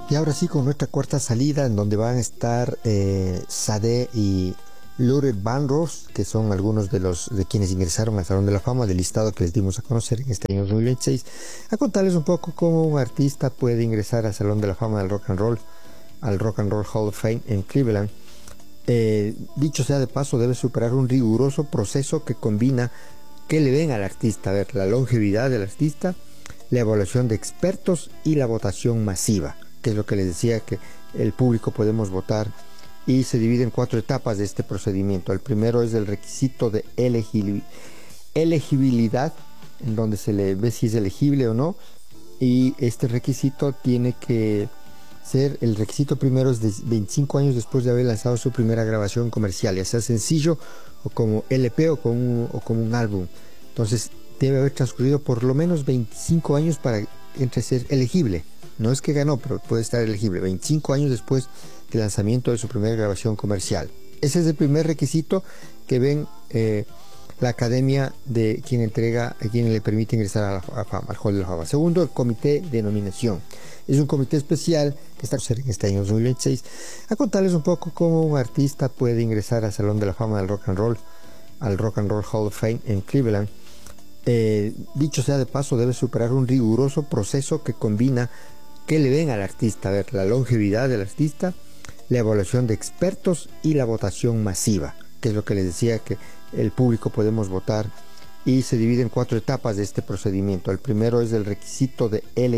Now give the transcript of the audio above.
Y ahora sí, con nuestra cuarta salida, en donde van a estar Sade y Loure Bandros, que son algunos de quienes ingresaron al Salón de la Fama del listado que les dimos a conocer en este año 2026, a contarles un poco cómo un artista puede ingresar al Salón de la Fama del Rock and Roll, al Rock and Roll Hall of Fame en Cleveland. Dicho sea de paso, debe superar un riguroso proceso que combina qué le ven al artista, a ver, la longevidad del artista, la evaluación de expertos y la votación masiva, que es lo que les decía, que el público podemos votar, y se divide en 4 etapas de este procedimiento. El primero es el requisito de elegibilidad, en donde se le ve si es elegible o no, y este requisito tiene que ser, el requisito primero es de 25 años después de haber lanzado su primera grabación comercial, ya sea sencillo o como LP o como un álbum. Entonces debe haber transcurrido por lo menos 25 años para entre ser elegible. No es que ganó, pero puede estar elegible 25 años después del lanzamiento de su primera grabación comercial. Ese es el primer requisito que ven la academia de quien entrega, a quien le permite ingresar a la fama, al Hall de la Fama. Segundo, el comité de nominación. Es un comité especial que está en este año 2026 a contarles un poco cómo un artista puede ingresar al Salón de la Fama del Rock and Roll, al Rock and Roll Hall of Fame en Cleveland. Dicho sea de paso, debe superar un riguroso proceso que combina qué le ven al artista, a ver, la longevidad del artista, la evaluación de expertos y la votación masiva, que es lo que les decía, que el público podemos votar, y se divide en 4 etapas de este procedimiento. El primero es el requisito de